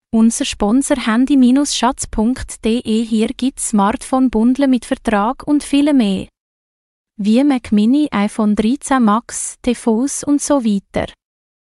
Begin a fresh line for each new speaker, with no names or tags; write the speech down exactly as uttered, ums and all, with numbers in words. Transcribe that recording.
Unser Sponsor handy Schatz punkt de. Hier gibt's Smartphone-Bundle mit Vertrag und viel mehr. Wie Mac Mini, iPhone dreizehn Max, T V s und so weiter.